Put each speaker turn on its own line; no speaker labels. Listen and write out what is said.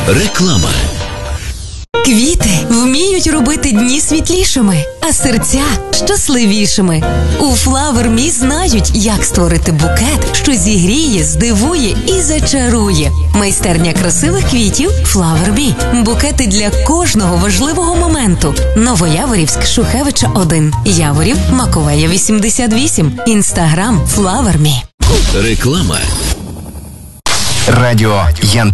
Реклама.
Квіти вміють робити дні світлішими, а серця щасливішими. У Flower Me знають, як створити букет, що зігріє, здивує і зачарує. Майстерня красивих квітів Flower Me. Букети для кожного важливого моменту. Новояворівськ, Шухевича 1. Яворів, Маковея 88. Інстаграм Flower Me.
Реклама.
Радіо Янта.